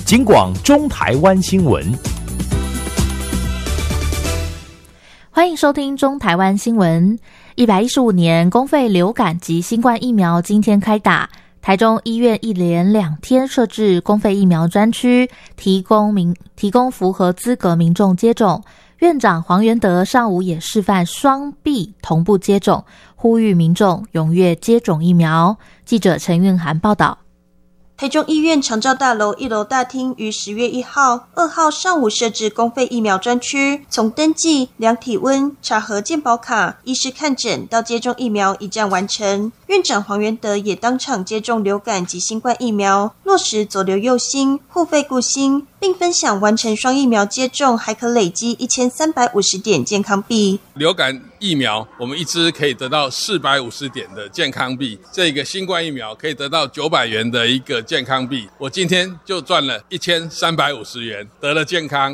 警广中台湾新闻。 欢迎收听中台湾新闻。115年公费流感及新冠疫苗今天开打，台中医院一连2天设置公费疫苗专区，提供符合资格民众接种。院长黄元德上午也示范双臂同步接种，呼吁民众踊跃接种疫苗。记者陈韵涵报道。 台中医院长照大楼1楼大厅于10月1号、2号上午设置公费疫苗专区，从登记、量体温、查核健保卡、医师看诊到接种疫苗一站完成。院长黄元德也当场接种流感及新冠疫苗，落实左流右心、护肺顾心，并分享完成双疫苗接种还可累积1350点健康币。 流感疫苗我们一支可以得到450点的健康币，这个新冠疫苗可以得到900元的一个健康币。我今天就赚了1350元，得了健康，